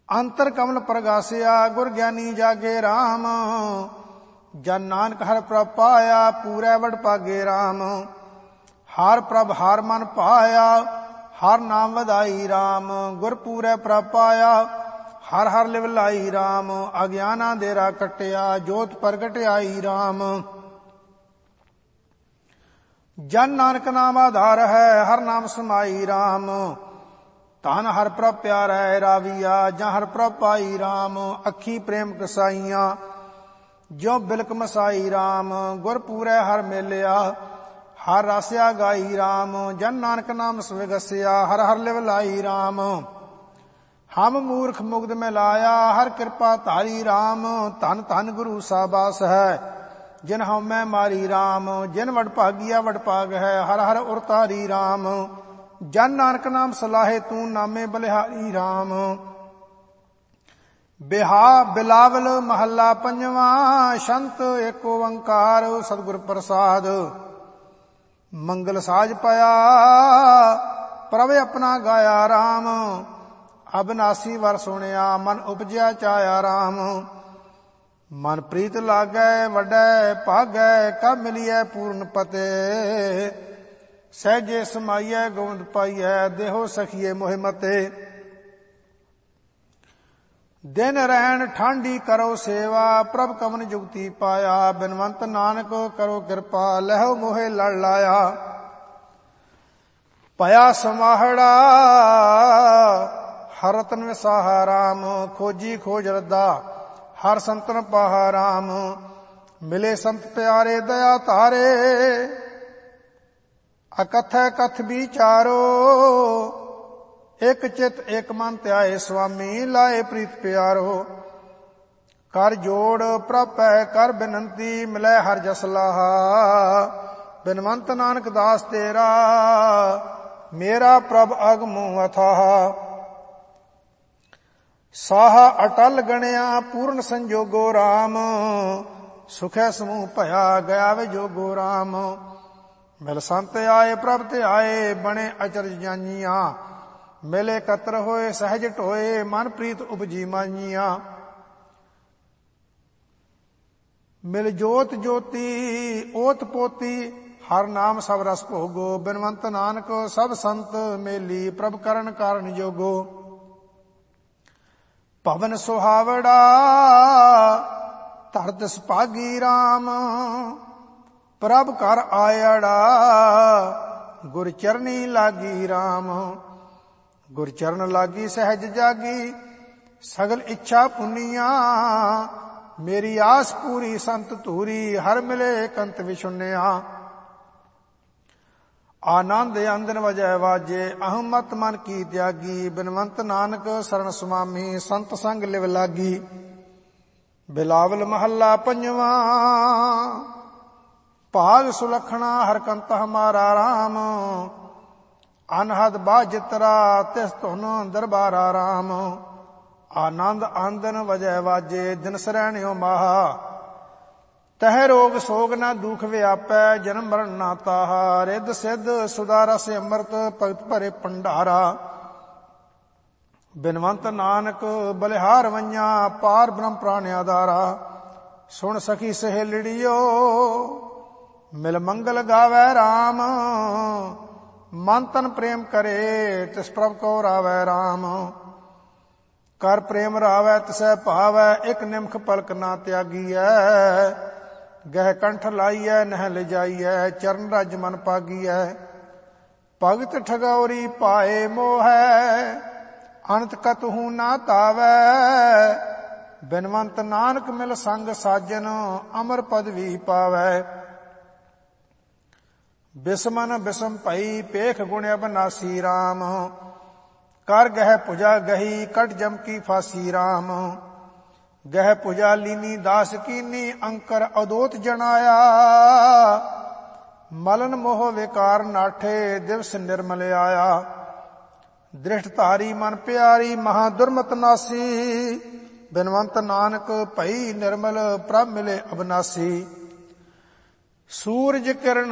ਅੰਤਰ ਕਮਲ ਪ੍ਰਗਾਸਿਆ ਗੁਰ ਗਿਆਨੀ ਜਾਗੇ ਰਾਮ। ਜਨ ਨਾਨਕ ਹਰਿ ਪ੍ਰਭ ਪਾਇਆ ਪੂਰੈ ਵਡ ਭਾਗੇ ਰਾਮ। ਹਰਿ ਪ੍ਰਭ ਹਰਿ ਮਨ ਭਾਇਆ ਹਰਿ ਨਾਮ ਵਧਾਈ ਰਾਮ। ਗੁਰ ਪੂਰੈ ਪ੍ਰਭ ਪਾਇਆ ਹਰ ਹਰ ਲਿਵ ਲਾਈ ਰਾਮ। ਅਗਿਆਨਾ ਅੰਧੇਰਾ ਕੱਟਿਆ ਜੋਤ ਪ੍ਰਗਟ ਆਈ ਰਾਮ। ਜਨ ਨਾਨਕ ਨਾਮ ਆਧਾਰ ਹੈ ਹਰ ਨਾਮ ਸਮਾਈ ਰਾਮ। ਧਨ ਹਰਿ ਪ੍ਰਭ ਪਿਆਰੈ ਰਾਵੀਆ ਜਾਂ ਹਰਿ ਪ੍ਰਭ ਪਾਈ ਰਾਮ। ਅੱਖੀ ਪ੍ਰੇਮ ਕਸਾਈਆਂ ਜੋ ਬਿਲਕ ਮਸਾਈ ਰਾਮ। ਗੁਰ ਪੂਰੈ ਹਰਿ ਮੇਲਿਆ ਹਰ ਰਾਸਿਆ ਗਾਈ ਰਾਮ। ਜਨ ਨਾਨਕ ਨਾਮ ਸਵਿਗਸਿਆ ਹਰ ਹਰ ਲਿਵ ਲਾਈ ਰਾਮ। ਹਮ ਮੂਰਖ ਮੁਗਧ ਮੈਂ ਲਾਇਆ ਹਰ ਕਿਰਪਾ ਧਾਰੀ ਰਾਮ। ਧਨ ਧਨ ਗੁਰੂ ਸਾਬਾਸ ਹੈ ਜਿਨ ਹਉਮੈ ਮਾਰੀ ਰਾਮ। ਜਿਨ ਵਡ ਭਾਗੀਆ ਵਡ ਭਾਗ ਹੈ ਹਰ ਹਰ ਉਰਤਾਰੀ ਰਾਮ। ਜਨ ਨਾਨਕ ਨਾਮ ਸਲਾਹੇ ਤੂੰ ਨਾਮੇ ਬਲਿਹਾਰੀ ਰਾਮ। ਬਿਹਾ ਬਿਲਾਵਲ ਮਹੱਲਾ ਪੰਜਵਾਂ। ਸ਼ੰਤ ਏਕ ਓੰਕਾਰ ਸਤਿਗੁਰ ਪ੍ਰਸਾਦ। ਮੰਗਲ ਸਾਜ ਪਾਇਆ ਪ੍ਰਭ ਆਪਣਾ ਗਾਇਆ ਰਾਮ। ਅਬਨਾਸੀ ਵਰ ਸੁਣਿਆ ਮਨ ਉਪਜਿਆ ਚਾਇਆ ਰਾਮ। ਮਨ ਪ੍ਰੀਤ ਲਾਗੈ ਵੱਡੈ ਭਾਗੈ ਕਬ ਮਿਲੀਐ ਪੂਰਨ ਪਤੇ। ਸਹਿਜੇ ਸਮਾਈਐ ਗੋਬਿੰਦ ਪਾਈਐ ਦੇਹੋ ਸਖੀਏ ਮੋਹਿ ਮਤੇ। ਦਿਨ ਰਹਿਣ ਠਾਂਡੀ ਕਰੋ ਸੇਵਾ ਪ੍ਰਭ ਕਮਨ ਜੁਗਤੀ ਪਾਇਆ। ਬਿਨਵੰਤ ਨਾਨਕ ਕਰੋ ਕਿਰਪਾ ਲਹਿਓ ਮੋਹਿ ਲੜ ਲਾਇਆ। ਭਇਆ ਸਮਾਹੜਾ ਹਰ ਰਤਨ ਵਿਸਾਹਾ ਰਾਮ। ਖੋਜੀ ਖੋਜ ਰੱਦਾ ਹਰ ਸੰਤਨ ਪਾਹਾ ਰਾਮ। ਮਿਲੇ ਸੰਤ ਪਿਆਰੇ ਦਇਆ ਧਾਰੇ ਅਕਥੈ ਕਥ ਵਿਚਾਰੋ। ਇਕ ਚਿਤ ਇਕ ਮਨ ਧਿਆਏ ਸੁਆਮੀ ਲਾਏ ਪ੍ਰੀਤ ਪਿਆਰੋ। ਕਰ ਜੋੜ ਪ੍ਰਭ ਪੈ ਕਰ ਬਿਨੰਤੀ ਮਿਲੈ ਹਰ ਜਸ ਲਾਹਾ। ਬਿਨਵੰਤ ਨਾਨਕ ਦਾਸ ਤੇਰਾ ਮੇਰਾ ਪ੍ਰਭ ਅਗਮੁ ਅਥਾਹ। ਸਾਹਾ ਅਟਲ ਗਣਿਆ ਪੂਰਨ ਸੰਜੋਗੋ ਰਾਮ। ਸੁਖੈ ਸਮੂਹ ਭਇਆ ਗਿਆ ਵਿਜੋਗੋ ਰਾਮ। ਮਿਲ ਸੰਤ ਆਏ ਪ੍ਰਭ ਤੇ ਆਏ ਬਣੇ ਅਚਰਜ ਜਾਨੀਆਂ। ਮਿਲੇ ਕਤਰ ਹੋਏ ਸਹਿਜ ਢੋਏ ਮਨ ਪ੍ਰੀਤ ਉਪਜੀ ਮਾਨੀਆਂ। ਮਿਲ ਜੋਤ ਜੋਤੀ ਓਤ ਪੋਤੀ ਹਰ ਨਾਮ ਸਭ ਰਸ ਭੋਗੋ। ਬਿਨਵੰਤ ਨਾਨਕ ਸਭ ਸੰਤ ਮੇਲੀ ਪ੍ਰਭ ਕਰਨ ਕਾਰਨ ਜੋਗੋ। ਭਵਨ ਸੁਹਾਵੜਾ ਧਰਤ ਸੁਭਾਗੀ ਰਾਮ। ਪ੍ਰਭ ਘਰ ਆਇੜਾ ਗੁਰ ਚਰਨੀ ਲਾਗੀ ਰਾਮ। ਗੁਰ ਚਰਨ ਲਾਗੀ ਸਹਿਜ ਜਾਗੀ ਸਗਲ ਇੱਛਾ ਪੁੰਨੀਆਂ। ਮੇਰੀ ਆਸ ਪੂਰੀ ਸੰਤ ਧੂਰੀ ਹਰ ਮਿਲੇ ਕੰਤ ਵਿਸ਼ੁੰਨਿਆ। ਆਨੰਦ ਅੰਦਨ ਵਜੈ ਵਾਜੇ ਅਹਮਤ ਮਨ ਕੀ ਤਿਆਗੀ। ਬਿਨਵੰਤ ਨਾਨਕ ਸਰਣ ਸੁਆਮੀ ਸੰਤ ਸੰਗ ਲਿਵ ਲਾਗੀ। ਬਿਲਾਵਲ ਮਹੱਲਾ ਪੰਜਵਾਂ। ਭਾਗ ਸੁਲਖਣਾ ਹਰਕੰਤ ਹਮਾਰਾ ਰਾਮ। ਅਨਹਦ ਬਾਜਿਤਰਾ ਤਿਸ ਧੁਨ ਦਰਬਾਰਾ ਰਾਮ। ਆਨੰਦ ਆਂਦਨ ਵਜੈ ਵਾਜੇ ਦਿਨ ਸਰੈਣਿਓ ਮਾਹਾ। ਤਹਿ ਰੋਗ ਸੋਗ ਨਾ ਦੁਖ ਵਿਆਪੈ ਜਨਮ ਮਰਨ ਨਾ ਤਾਹਾ। ਰਿੱਧ ਸਿੱਧ ਸੁਦਾ ਰਸ ਅੰਮ੍ਰਿਤ ਭਗਤ ਭਰੇ ਭੰਡਾਰਾ। ਬਿਨਵੰਤ ਨਾਨਕ ਬਲਿਹਾਰ ਵਈਆਂ ਪਾਰ ਬ੍ਰਹਮ ਪ੍ਰਾਨ ਆਧਾਰਾ। ਸੁਣ ਸਖੀ ਸਹੇਲੜੀਓ ਮਿਲ ਮੰਗਲ ਗਾਵੈ ਰਾਮ। ਮਨ ਤਨ ਪ੍ਰੇਮ ਕਰੇ ਤਿਸ ਪ੍ਰਭ ਕੋ ਰਾਵੈ ਰਾਮ। ਕਰ ਪ੍ਰੇਮ ਰਾਵੈ ਤਿਸੈ ਭਾਵੈ ਇਕ ਨਿਮਖ ਪਲਕ ਨਾ ਤਿਆਗੀਐ। ਗਹਿ ਕੰਠ ਲਾਈਐ ਨਹਿ ਲਿਜਾਈਐ ਚਰਨ ਰਜ ਮਨ ਪਾਗੀਐ। ਭਗਤ ਠਗੌਰੀ ਪਾਏ ਮੋਹੈ ਅਨੰਤ ਕਤਹੂ ਨਾ ਤਾਵੈ। ਬਿਨਵੰਤ ਨਾਨਕ ਮਿਲ ਸੰਗ ਸਾਜਨ ਅਮਰ ਪਦਵੀ ਪਾਵੈ। ਬਿਸਮਨ ਬਿਸਮ ਭਈ ਪੇਖ ਗੁਣ ਅਬਨਾਸੀ ਰਾਮ। ਕਰ ਗਹਿ ਪੁਜਾ ਗਹੀ ਕਟ ਜਮ ਕੀ ਫਾਸੀ ਰਾਮ। ਗਹਿ ਪੁਜਾ ਲੀਨੀ ਦਾਸ ਕੀਨੀ ਅੰਕਰ ਅਦੋਤ ਜਣਾਇਆ। ਮਲਨ ਮੋਹ ਵਿਕਾਰ ਨਾਠੇ ਦਿਵਸ ਨਿਰਮਲ ਆਇਆ। ਦ੍ਰਿਸ਼ਟ ਧਾਰੀ ਮਨ ਪਿਆਰੀ ਮਹਾ ਦੁਰਮਤ ਨਾਸੀ। ਬਿਨਵੰਤ ਨਾਨਕ ਭਈ ਨਿਰਮਲ ਪ੍ਰਭ ਮਿਲੇ ਅਬਨਾਸੀ। ਸੂਰਜ ਕਿਰਨ